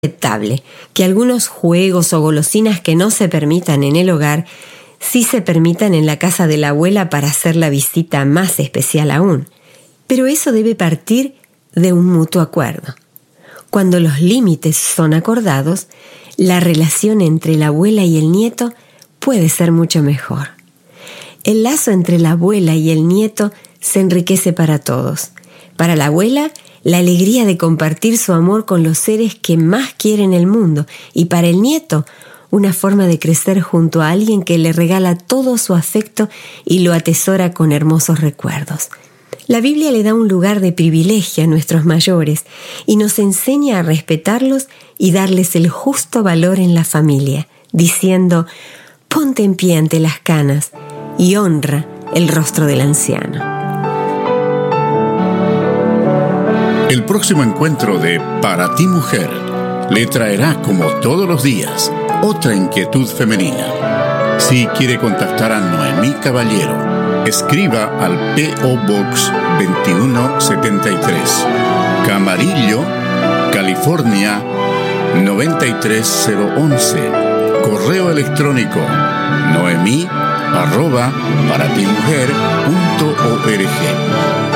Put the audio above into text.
aceptable que algunos juegos o golosinas que no se permitan en el hogar sí se permitan en la casa de la abuela para hacer la visita más especial aún. Pero eso debe partir de un mutuo acuerdo. Cuando los límites son acordados, la relación entre la abuela y el nieto puede ser mucho mejor. El lazo entre la abuela y el nieto se enriquece para todos. Para la abuela, la alegría de compartir su amor con los seres que más quiere en el mundo, y para el nieto, una forma de crecer junto a alguien que le regala todo su afecto y lo atesora con hermosos recuerdos. La Biblia le da un lugar de privilegio a nuestros mayores y nos enseña a respetarlos y darles el justo valor en la familia, diciendo: ponte en pie ante las canas y honra el rostro del anciano. El próximo encuentro de Para ti Mujer le traerá, como todos los días, otra inquietud femenina. Si quiere contactar a Noemí Caballero, escriba al P.O. Box 2173, Camarillo, California 93011. Correo electrónico noemi@paratimujer.org.